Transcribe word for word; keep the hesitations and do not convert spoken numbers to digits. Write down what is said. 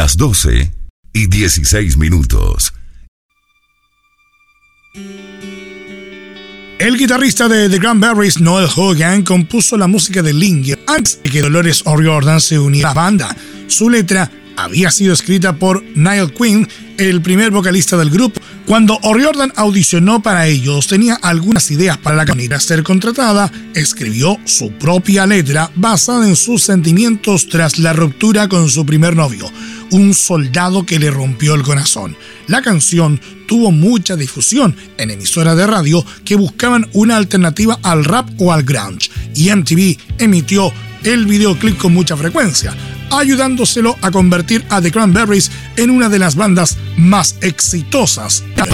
Las doce y dieciséis minutos. El guitarrista de The Cranberries, Noel Hogan, compuso la música de Linger antes de que Dolores O'Riordan se uniera a la banda. Su letra había sido escrita por Niall Quinn, el primer vocalista del grupo. Cuando O'Riordan audicionó para ellos, tenía algunas ideas para la canción. Tras ser contratada, escribió su propia letra basada en sus sentimientos tras la ruptura con su primer novio, un soldado que le rompió el corazón. La canción tuvo mucha difusión en emisoras de radio que buscaban una alternativa al rap o al grunge, y M T V emitió el videoclip con mucha frecuencia, ayudándoselo a convertir a The Cranberries en una de las bandas más exitosas.